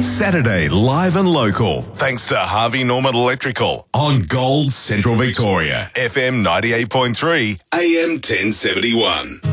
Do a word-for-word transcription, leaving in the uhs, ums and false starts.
Saturday live and local, thanks to Harvey Norman Electrical on Gold Central Victoria, F M ninety-eight point three, A M ten seventy-one.